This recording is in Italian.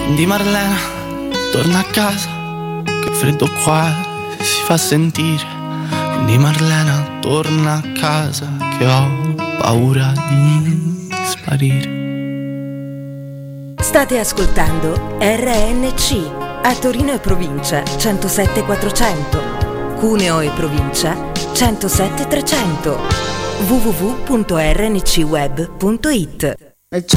Quindi Marlena, torna a casa, che freddo qua si fa sentire. Quindi Marlena, torna a casa, che ho paura di sparire. State ascoltando RNC, a Torino e provincia 107.400, Cuneo e provincia 107.300, www.rncweb.it.